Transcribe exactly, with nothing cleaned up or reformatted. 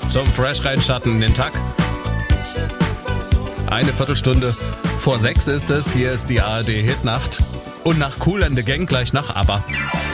zum Fresh reinstarten in den Tag. Eine Viertelstunde vor sechs ist es. Hier ist die A R D Hitnacht. Und nach Kool and the Gang gleich nach ABBA.